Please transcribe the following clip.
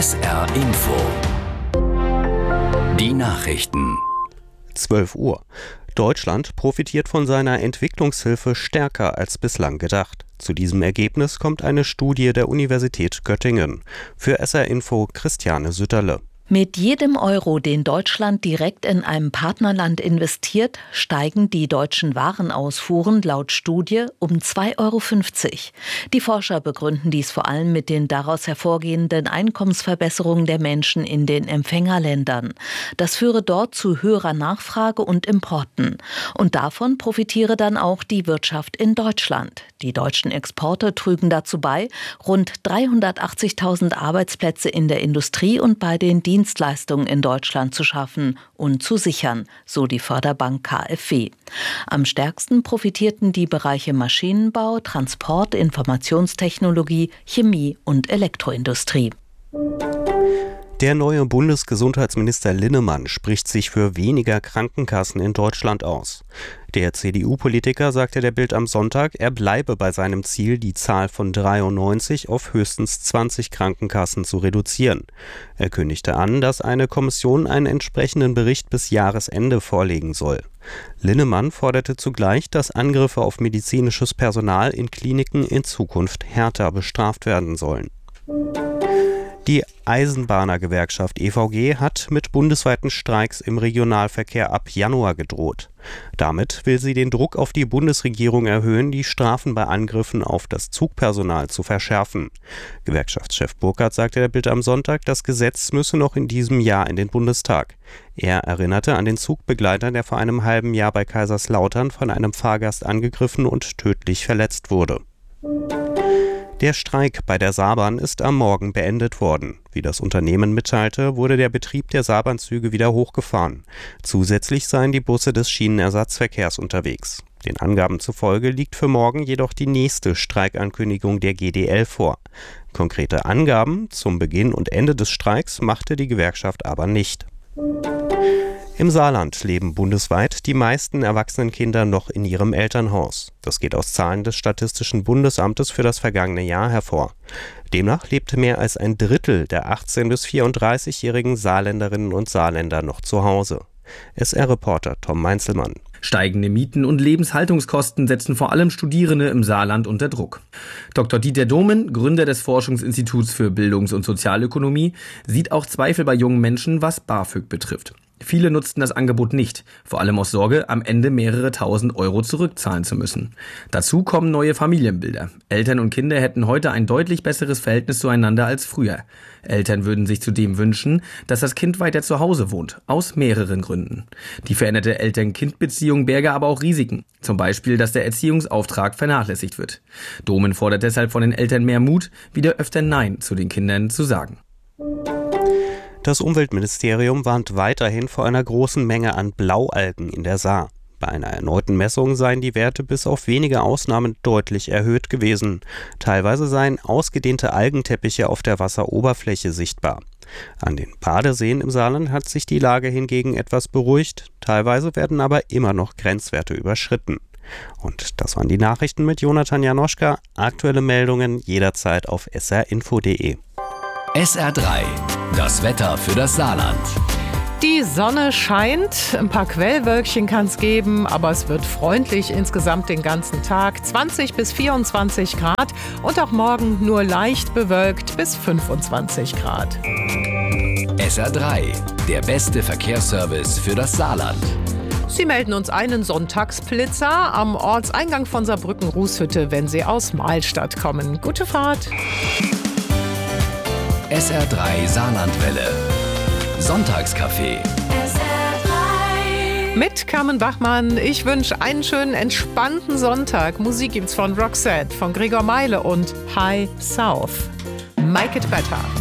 SR Info. Die Nachrichten. 12 Uhr. Deutschland profitiert von seiner Entwicklungshilfe stärker als bislang gedacht. Zu diesem Ergebnis kommt eine Studie der Universität Göttingen. Für SR Info Christiane Sütterle. Mit jedem Euro, den Deutschland direkt in einem Partnerland investiert, steigen die deutschen Warenausfuhren laut Studie um 2,50 Euro. Die Forscher begründen dies vor allem mit den daraus hervorgehenden Einkommensverbesserungen der Menschen in den Empfängerländern. Das führe dort zu höherer Nachfrage und Importen. Und davon profitiere dann auch die Wirtschaft in Deutschland. Die deutschen Exporte trügen dazu bei, rund 380.000 Arbeitsplätze in der Industrie und bei den Dienstleistungen in Deutschland zu schaffen und zu sichern, so die Förderbank KfW. Am stärksten profitierten die Bereiche Maschinenbau, Transport, Informationstechnologie, Chemie und Elektroindustrie. Der neue Bundesgesundheitsminister Linnemann spricht sich für weniger Krankenkassen in Deutschland aus. Der CDU-Politiker sagte der Bild am Sonntag, er bleibe bei seinem Ziel, die Zahl von 93 auf höchstens 20 Krankenkassen zu reduzieren. Er kündigte an, dass eine Kommission einen entsprechenden Bericht bis Jahresende vorlegen soll. Linnemann forderte zugleich, dass Angriffe auf medizinisches Personal in Kliniken in Zukunft härter bestraft werden sollen. Die Eisenbahnergewerkschaft EVG hat mit bundesweiten Streiks im Regionalverkehr ab Januar gedroht. Damit will sie den Druck auf die Bundesregierung erhöhen, die Strafen bei Angriffen auf das Zugpersonal zu verschärfen. Gewerkschaftschef Burkhardt sagte der Bild am Sonntag, das Gesetz müsse noch in diesem Jahr in den Bundestag. Er erinnerte an den Zugbegleiter, der vor einem halben Jahr bei Kaiserslautern von einem Fahrgast angegriffen und tödlich verletzt wurde. Der Streik bei der Saarbahn ist am Morgen beendet worden. Wie das Unternehmen mitteilte, wurde der Betrieb der Saarbahnzüge wieder hochgefahren. Zusätzlich seien die Busse des Schienenersatzverkehrs unterwegs. Den Angaben zufolge liegt für morgen jedoch die nächste Streikankündigung der GDL vor. Konkrete Angaben zum Beginn und Ende des Streiks machte die Gewerkschaft aber nicht. Im Saarland leben bundesweit die meisten erwachsenen Kinder noch in ihrem Elternhaus. Das geht aus Zahlen des Statistischen Bundesamtes für das vergangene Jahr hervor. Demnach lebte mehr als ein Drittel der 18- bis 34-jährigen Saarländerinnen und Saarländer noch zu Hause. SR-Reporter Tom Meinzelmann. Steigende Mieten und Lebenshaltungskosten setzen vor allem Studierende im Saarland unter Druck. Dr. Dieter Domen, Gründer des Forschungsinstituts für Bildungs- und Sozialökonomie, sieht auch Zweifel bei jungen Menschen, was BAföG betrifft. Viele nutzten das Angebot nicht, vor allem aus Sorge, am Ende mehrere tausend Euro zurückzahlen zu müssen. Dazu kommen neue Familienbilder. Eltern und Kinder hätten heute ein deutlich besseres Verhältnis zueinander als früher. Eltern würden sich zudem wünschen, dass das Kind weiter zu Hause wohnt, aus mehreren Gründen. Die veränderte Eltern-Kind-Beziehung berge aber auch Risiken. Zum Beispiel, dass der Erziehungsauftrag vernachlässigt wird. Domen fordert deshalb von den Eltern mehr Mut, wieder öfter Nein zu den Kindern zu sagen. Das Umweltministerium warnt weiterhin vor einer großen Menge an Blaualgen in der Saar. Bei einer erneuten Messung seien die Werte bis auf wenige Ausnahmen deutlich erhöht gewesen. Teilweise seien ausgedehnte Algenteppiche auf der Wasseroberfläche sichtbar. An den Badeseen im Saarland hat sich die Lage hingegen etwas beruhigt. Teilweise werden aber immer noch Grenzwerte überschritten. Und das waren die Nachrichten mit Jonathan Janoschka. Aktuelle Meldungen jederzeit auf srinfo.de. SR3, das Wetter für das Saarland. Die Sonne scheint, ein paar Quellwölkchen kann es geben, aber es wird freundlich insgesamt den ganzen Tag. 20 bis 24 Grad und auch morgen nur leicht bewölkt bis 25 Grad. SR3, der beste Verkehrsservice für das Saarland. Sie melden uns einen Sonntagsblitzer am Ortseingang von Saarbrücken-Rußhütte, wenn Sie aus Mahlstadt kommen. Gute Fahrt! SR3 Saarlandwelle. Sonntagscafé. Mit Carmen Bachmann. Ich wünsche einen schönen, entspannten Sonntag. Musik gibt's von Roxette, von Gregor Meile und High South. Make it better.